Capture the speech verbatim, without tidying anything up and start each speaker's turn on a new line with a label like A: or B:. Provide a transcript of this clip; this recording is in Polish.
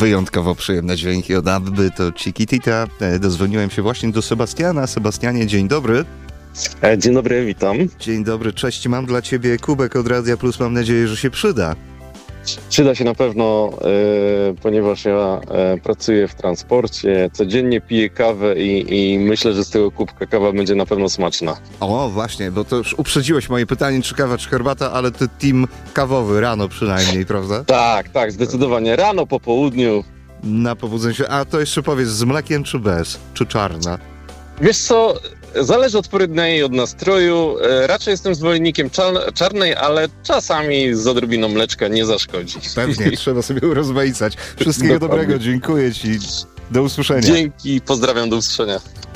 A: Wyjątkowo przyjemne dźwięki od Abby, to Chiquitita. Dozwoniłem się właśnie do Sebastiana. Sebastianie, dzień dobry.
B: Dzień dobry, witam.
A: Dzień dobry, cześć. Mam dla ciebie kubek od Radia Plus. Mam nadzieję, że się przyda.
B: Przyda się na pewno, e, ponieważ ja e, pracuję w transporcie, codziennie piję kawę i, i myślę, że z tego kubka kawa będzie na pewno smaczna.
A: O, właśnie, bo to już uprzedziłeś moje pytanie, czy kawa, czy herbata, ale ty team kawowy, rano przynajmniej, prawda?
B: Tak, tak, zdecydowanie. Rano, po południu.
A: Na pobudzenie się. A to jeszcze powiedz, z mlekiem czy bez? Czy czarna?
B: Wiesz co, zależy od pory dnia i od nastroju. E, raczej jestem zwolennikiem czar- czarnej, ale czasami z odrobiną mleczka nie zaszkodzi.
A: Pewnie, trzeba sobie urozmaicać. Wszystkiego
B: Dokładnie.
A: dobrego, dziękuję ci. Do usłyszenia.
B: Dzięki, pozdrawiam, do usłyszenia.